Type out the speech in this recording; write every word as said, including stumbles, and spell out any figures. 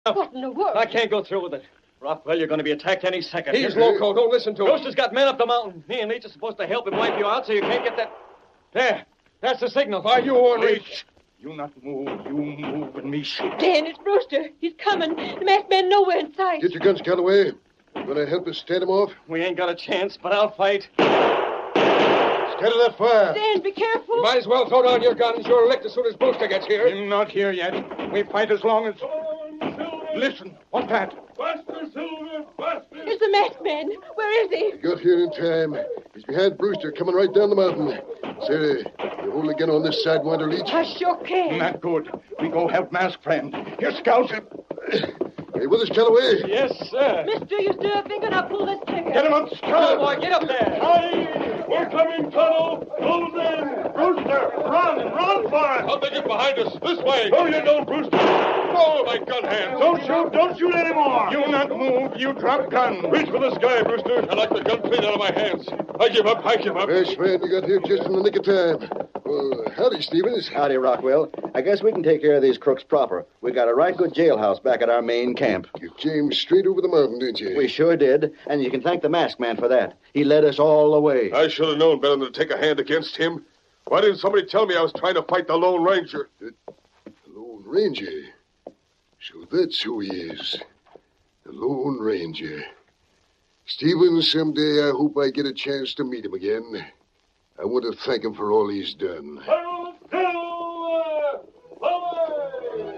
What in the world? I can't go through with it. Rockwell, you're going to be attacked any second. He's loco. Don't listen to him. Brewster's got men up the mountain. Me and Leach are supposed to help him wipe you out so you can't get that... There. That's the signal. Why, you won't reach. You not move. You move and me shoot. Dan, it's Brewster. He's coming. The masked man nowhere in sight. Get your guns, Calloway. You going to help us stand him off? We ain't got a chance, but I'll fight. Scatter that fire. Dan, be careful. You might as well throw down your guns. You're licked as soon as Brewster gets here. I'm not here yet. We fight as long as... Listen, what's that? Faster, Silver, faster! It's the masked man. Where is he? We got here in time. He's behind Brewster, coming right down the mountain. Sarah, you hold the gun on this side, Winder Leach? I sure can. Not good. We go help mask friend. Your scouts are... Hey, with us, Calloway? Yes, sir. Mister, you stood up thinking I'll pull this trigger. Get him up, Come scout! on, boy, get up there. Aye, we're coming, Tunnel. Close in. Brewster, run, run for it. How'd they get behind us? This way. No, you don't, Brewster. Oh, my gun hand. Don't shoot, don't shoot anymore. You not move. You drop gun. Reach for the sky, Brewster. I like the gun clean out of my hands. I give up. I give up. Fresh man, you got here just in the nick of time. Well, howdy, Stevens. Howdy, Rockwell. I guess we can take care of these crooks proper. We got a right good jailhouse back at our main camp. You came straight over the mountain, didn't you? We sure did, and you can thank the masked man for that. He led us all the way. I should have known better than to take a hand against him. Why didn't somebody tell me I was trying to fight the Lone Ranger? The Lone Ranger? So that's who he is. The Lone Ranger. Stevens, someday I hope I get a chance to meet him again. I want to thank him for all he's done. Tunnel!